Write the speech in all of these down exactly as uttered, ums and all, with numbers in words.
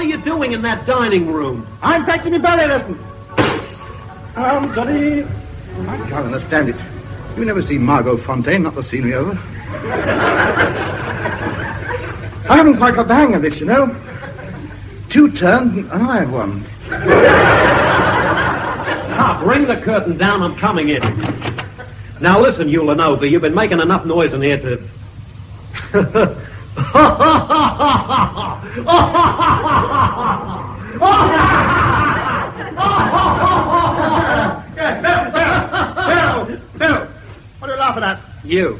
what are you doing in that dining room? I'm practicing my ballet lesson. Um, Johnny. I can't understand it. You never see Margot Fontaine, not the scenery over. I haven't quite got the hang of this, you know. Two turns and I have one. Ah, bring the curtain down. I'm coming in. Now listen, Ulanova, you've been making enough noise in here to... Bill, Bill, what are you laughing at? You.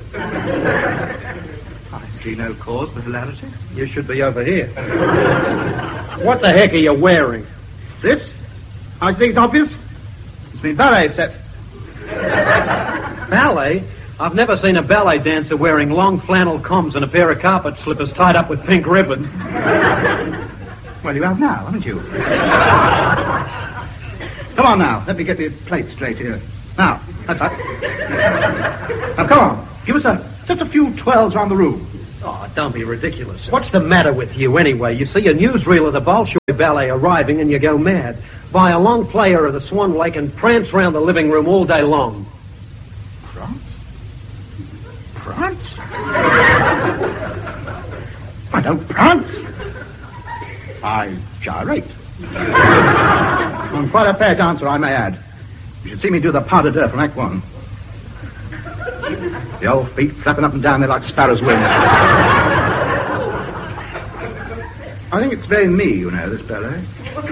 I see no cause for hilarity. You should be over here. What the heck are you wearing? This? I think it's obvious. It's my ballet set. Ballet? I've never seen a ballet dancer wearing long flannel combs and a pair of carpet slippers tied up with pink ribbon. Well, you have now, haven't you? Come on now, let me get the plate straight here. Now, that's right. Now, come on, give us a, just a few twirls round the room. Oh, don't be ridiculous. What's the matter with you, anyway? You see a newsreel of the Bolshoi Ballet arriving and you go mad. Buy a long player of the Swan Lake and prance around the living room all day long. Prance? Prance? I don't prance. I gyrate. I'm quite a fair dancer, I may add. You should see me do the pas de deux from Act One. The old feet flapping up and down there like sparrows' wings. I think it's very me, you know, this ballet.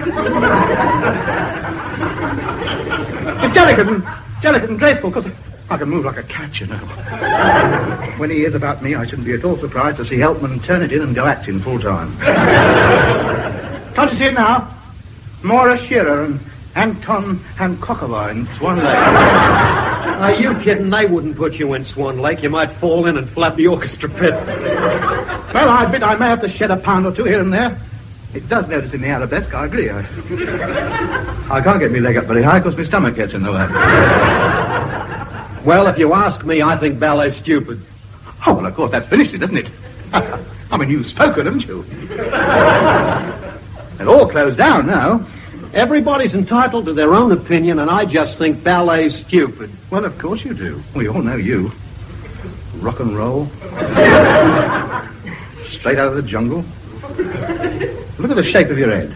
It's delicate and, delicate and graceful, because I can move like a cat, you know. When he hears about me, I shouldn't be at all surprised to see Helpman turn it in and go acting full time. Can't you see it now? Maura Shearer and Anton Hancockova in Swan Lake. Are you kidding? They wouldn't put you in Swan Lake. You might fall in and flap the orchestra pit. Well, I admit I may have to shed a pound or two here and there. It does notice in the arabesque, I agree. I, I can't get my leg up very high because my stomach gets in the way. Well, if you ask me, I think ballet's stupid. Oh, well, of course, that's finished it, isn't it? I mean, you've spoken, haven't you? They're all closed down now. Everybody's entitled to their own opinion, and I just think ballet's stupid. Well, of course you do. We all know you. Rock and roll. Straight out of the jungle. Look at the shape of your head.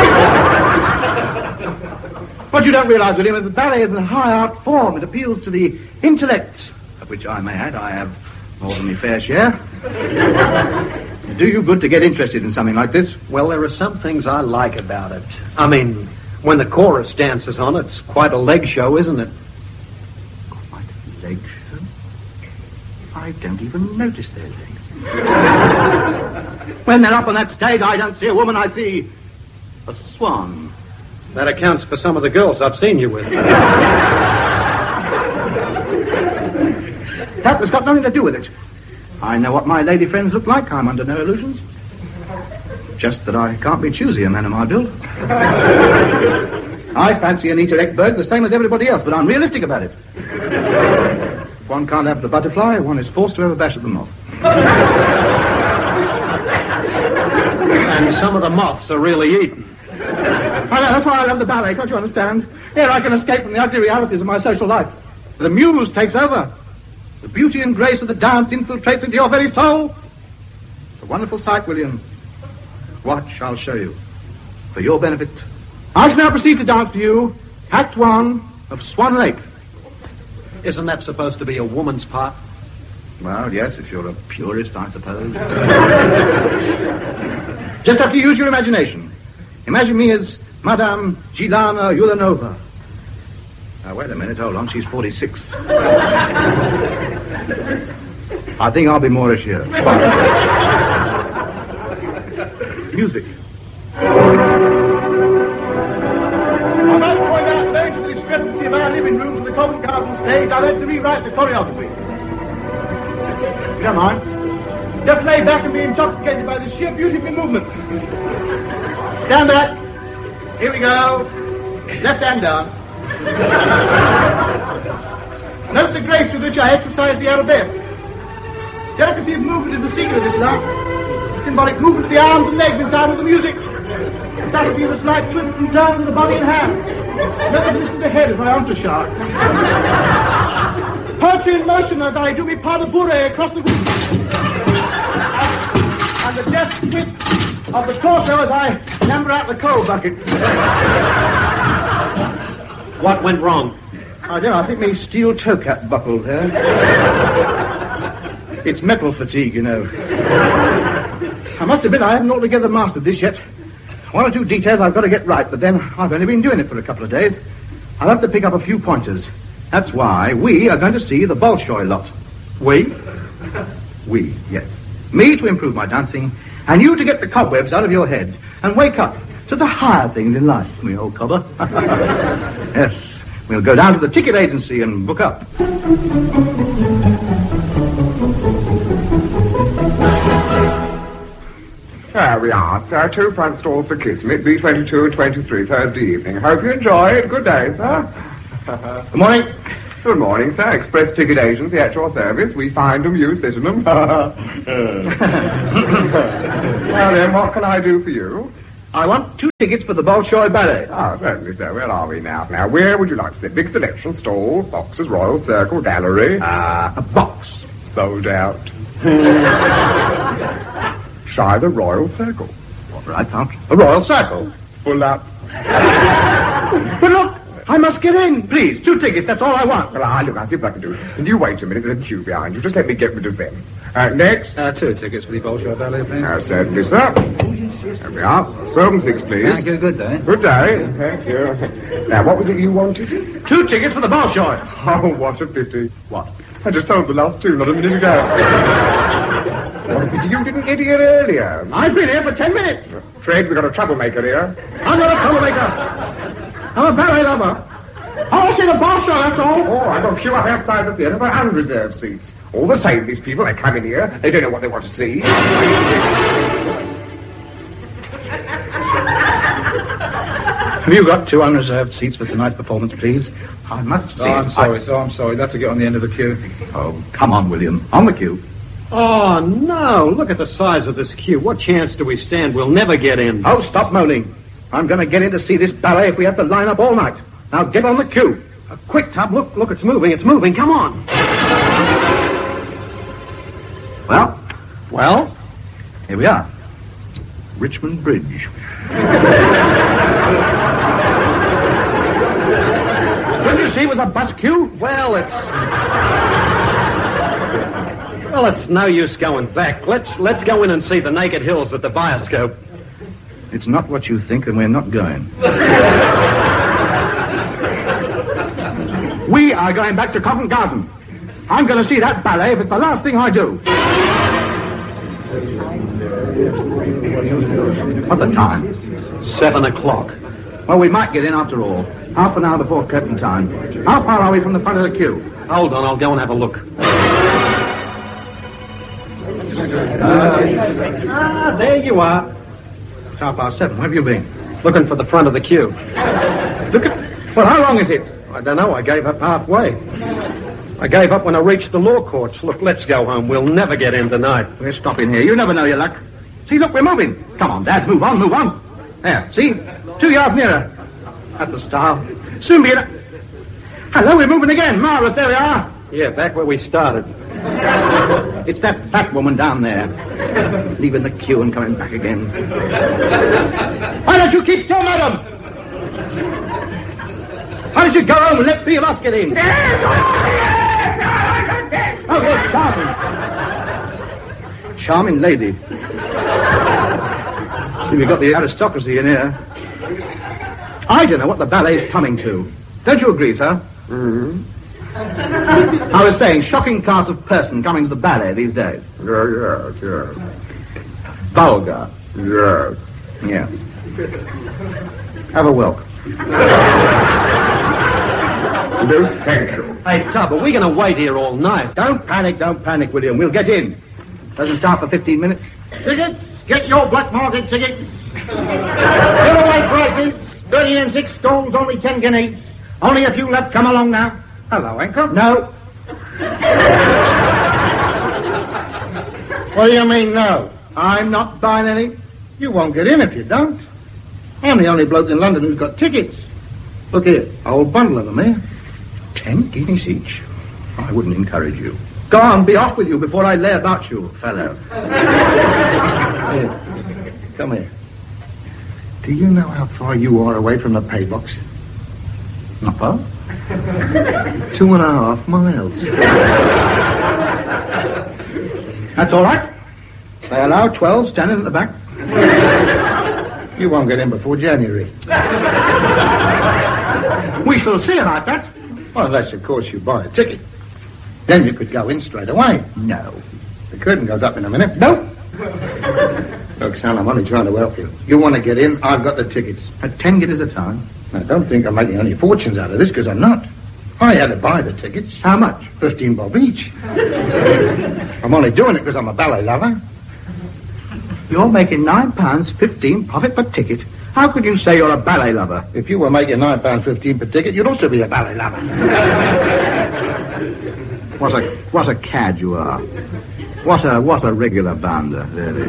What you don't realize, William, is that ballet is a high art form. It appeals to the intellect, of which I may add I have more than my fair share. It'd do you good to get interested in something like this. Well, there are some things I like about it. I mean, when the chorus dances on it, it's quite a leg show, isn't it? Quite a leg show? I don't even notice their legs. When they're up on that stage, I don't see a woman, I see a swan. That accounts for some of the girls I've seen you with. That has got nothing to do with it. I know what my lady friends look like. I'm under no illusions. Just that I can't be choosy, a man of my build. I fancy Anita Ekberg the same as everybody else, but I'm realistic about it. If one can't have the butterfly, one is forced to have a bash at the moth. And some of the moths are really eaten. I know, that's why I love the ballet, can't you understand? Here I can escape from the ugly realities of my social life. The muse takes over. The beauty and grace of the dance infiltrates into your very soul. It's a wonderful sight, William. Watch, I'll show you. For your benefit, I shall now proceed to dance for you Act One of Swan Lake. Isn't that supposed to be a woman's part? Well, yes, if you're a purist, I suppose. Just have to use your imagination. Imagine me as Madame Gilana Ulanova. Now, wait a minute, hold on, she's forty-six. I think I'll be Maura Shearer. Music. I'm not going out there to the discrepancy of our living room to the Covent Garden stage. I've had to rewrite the choreography. You don't mind? Just lay back and be intoxicated by the sheer beauty of your movements. Stand back. Here we go. Left hand down. Note the grace with which I exercise the arabesque. Delicacy of movement is the secret of this love. The symbolic movement of the arms and legs in time with the music. Subtlety of a slight twist and turn of the body and hand. Never to listen to the head as I entrechart. Poetry in motion as I do me pas de bourrée across the room. And the deft twist of the torso as I number out the coal bucket. What went wrong? I don't know, I think my steel toe cap buckled there. It's metal fatigue, you know. I must admit I haven't altogether mastered this yet. One or two details I've got to get right, but then I've only been doing it for a couple of days. I'll have to pick up a few pointers. That's why we are going to see the Bolshoi lot. We? We, yes. Me to improve my dancing, and you to get the cobwebs out of your head and wake up to the higher things in life, me old cobber. Yes, we'll go down to the ticket agency and book up. There we are. Sir, two front stalls for Kismet, B twenty-two and twenty-three, Thursday evening. Hope you enjoy it. Good day, sir. Good morning. Good morning, sir. Express ticket agency at your service. We find them, you sit in them. Well, then, what can I do for you? I want two tickets for the Bolshoi Ballet. Ah, certainly, sir. Where are we now? Now, where would you like to sit? Big selection, stalls, boxes, Royal Circle, gallery. Uh, a box. Sold out. Try the Royal Circle. What right, Count? The Royal Circle. Full up. But look, I must get in. Please, two tickets, that's all I want. Well, ah, look, I'll see if I can do it. And you wait a minute, there's a queue behind you. Just let me get rid of them. Uh, next. Uh, two tickets for the Bolshoi Ballet, please. Uh, certainly, sir. There we are. Twelve and six, please. Thank you, good day. Good day. Thank you. Now, what was it you wanted? Two tickets for the Bolshoi. Oh, what a pity. What? I just told the last two not a minute ago. What a pity you didn't get here earlier. I've been here for ten minutes. Afraid we've got a troublemaker here. I'm not a troublemaker. I'm a ballet lover. I want to see the Bolshoi, that's all. Oh, I've got to queue up outside the theatre for unreserved seats. All the same, these people, they come in here, they don't know what they want to see. Have you got two unreserved seats for tonight's performance, please? I must see. Oh, I'm sorry, I... so I'm sorry. That's to get on the end of the queue. Oh, come on, William. On the queue. Oh, no. Look at the size of this queue. What chance do we stand? We'll never get in. Oh, stop moaning. I'm going to get in to see this ballet if we have to line up all night. Now get on the queue. Uh, quick, Tub. Look, look, it's moving. It's moving. Come on. Well? Well? Here we are. Richmond Bridge. Didn't you see it was a bus queue? Well, it's... Well, it's no use going back. Let's let's go in and see the Naked Hills at the Bioscope. It's not what you think, and we're not going. We are going back to Covent Garden. I'm going to see that ballet if it's the last thing I do. What's the time? Seven o'clock. Well, we might get in after all. Half an hour before curtain time. How far are we from the front of the queue? Hold on, I'll go and have a look. Uh, ah, there you are. It's half past seven. Where have you been? Looking for the front of the queue. Look at... Well, how long is it? I don't know. I gave up halfway. I gave up when I reached the law courts. Look, let's go home. We'll never get in tonight. We're stopping here. You never know your luck. See, look, we're moving. Come on, Dad. Move on, move on. There, see? Two yards nearer. That's the style. Soon be in a... Hello, we're moving again. Marvelous, there we are. Yeah, back where we started. It's that fat woman down there. Leaving the queue and coming back again. Why don't you keep still, madam? Why don't you go home and let three of us get in? Oh, yes, charming. Charming lady. See, we've got the aristocracy in here. I don't know what the ballet's coming to. Don't you agree, sir? Mm-hmm. I was saying, shocking class of person coming to the ballet these days. Yeah, yes, yes. Vulgar. Yes. Yes. Have a welcome. No, thank you. Hey, Tub, are we going to wait here all night? Don't panic, don't panic, William. We'll get in. Doesn't start for fifteen minutes. Tickets? Get your black market tickets. Giveaway prices. thirty and six stalls, only ten guineas. Only a few left. Come along now. Hello, Anchor. No. What do you mean, no? I'm not buying any. You won't get in if you don't. I'm the only bloke in London who's got tickets. Look here, a whole bundle of them here. Ten guineas each. I wouldn't encourage you. Go on, be off with you before I lay about you, fellow. Here, come here. Do you know how far you are away from the pay box? Not far. Two and a half miles. That's all right. They allow twelve standing at the back. You won't get in before January. We shall see about that. Well, unless, of course, you buy a ticket. Then you could go in straight away. No. The curtain goes up in a minute. Nope. Look, son, I'm only trying to help you. You want to get in, I've got the tickets. At ten guineas a time. Now, don't think I'm making any fortunes out of this, because I'm not. I had to buy the tickets. How much? Fifteen bob each. I'm only doing it because I'm a ballet lover. You're making nine pounds fifteen profit per ticket. How could you say you're a ballet lover? If you were making nine pounds fifteen per ticket, you'd also be a ballet lover. What a what a cad you are. What a what a regular bounder, really.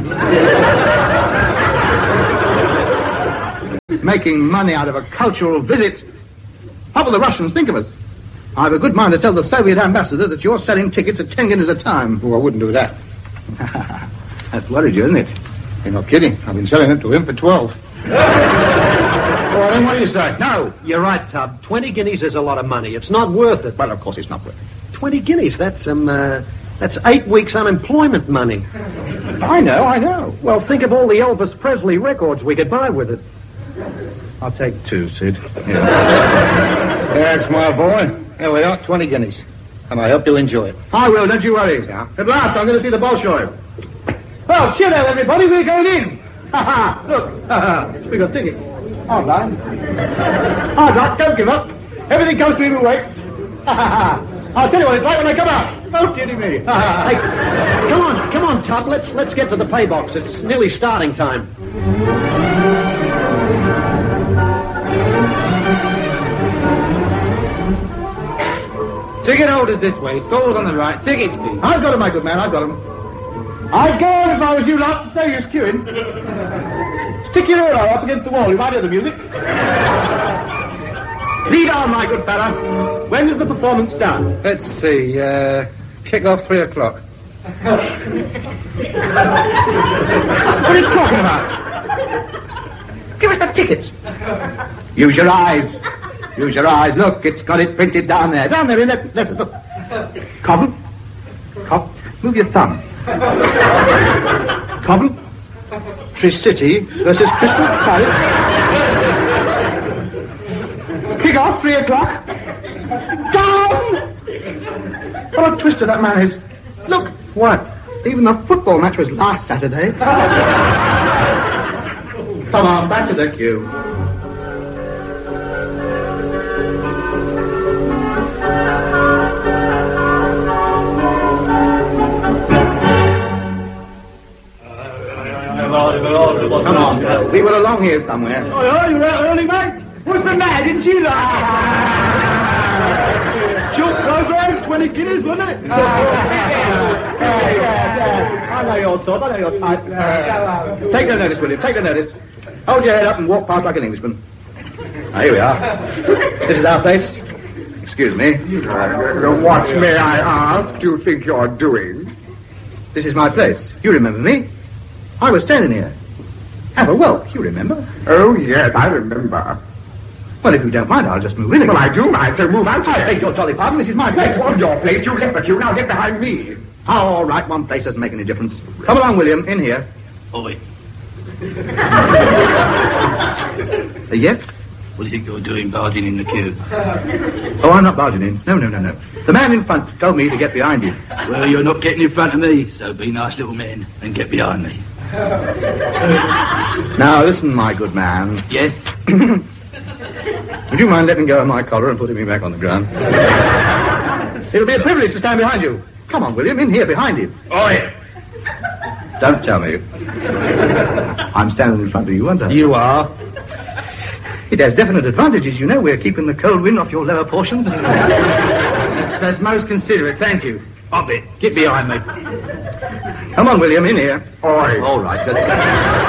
Making money out of a cultural visit. What will the Russians think of us? I have a good mind to tell the Soviet ambassador that you're selling tickets at ten guineas a time. Oh, I wouldn't do that. That's worried you, isn't it? You're not kidding. I've been selling it to him for twelve. Well, then what do you say? No. You're right, Tub. Twenty guineas is a lot of money. It's not worth it. Well, of course it's not worth it. Twenty guineas, that's, um, uh, that's eight weeks' unemployment money. I know, I know. Well, think of all the Elvis Presley records we could buy with it. I'll take two, Sid. Yeah. That's my boy. Here we are, twenty guineas. And I hope you enjoy it. I will, don't you worry. Yeah. At last, I'm going to see the Bolshoi. Well, cheer out, everybody. We're going in. Ha ha. Look. Ha ha. We got tickets. Hard line. Hard luck. Don't give up. Everything comes to even waits. Ha ha ha. I'll tell you what it's like when I come out. Oh, dearie me. Ha ha. Hey, come on, come on, Tub. Let's let's get to the pay box. It's nearly starting time. Ticket holders this way. Stalls on the right. Tickets, please. I've got them, my good man. I've got them. I'd go on if I was you lot. No use queuing. Stick your ear up against the wall. You might hear the music. Lead on, my good fella. When does the performance start? Let's see. Uh, kick off three o'clock. What are you talking about? Give us the tickets. Use your eyes. Use your eyes. Look, it's got it printed down there. Down there in that letters. Look. Cobham. Cob. Move your thumb. Cobham. Tri-City versus Crystal Palace. Kick off, three o'clock. Down! What a twister that man is. Look. What? Even the football match was last Saturday. Come on, back to the queue. Come on, Bill. We were along here somewhere. Oh, yeah, you were out early, mate. What's the matter? Didn't you like? Short program, twenty guineas, wasn't it? I know your sort. I know your type. Take no notice, William. Take no notice. Hold your head up and walk past like an Englishman. Ah, here we are. This is our place. Excuse me. Uh, what, may I ask, do you think you're doing? This is my place. You remember me? I was standing here. Have a whelp, you remember? Oh, yes, I remember. Well, if you don't mind, I'll just move in again. Well, I do mind, so move out. I beg your jolly pardon, this is my place. It was your place. You left the queue. Now get behind me. Oh, all right, one place doesn't make any difference. Come along, William, in here. Oi. Uh, yes? What do you think you're doing barging in the queue? Oh, I'm not barging in. No, no, no, no. The man in front told me to get behind you. Well, you're not getting in front of me, so be nice little men and get behind me. Now, listen, my good man. Yes? Would you mind letting go of my collar and putting me back on the ground? It'll be a privilege to stand behind you. Come on, William, in here behind him. Oi! Don't tell me. I'm standing in front of you, aren't I? You are. It has definite advantages, you know. We're keeping the cold wind off your lower portions. that's, that's most considerate, thank you. Up it. Get behind me. Come on, William, in here. Oi. All right, just...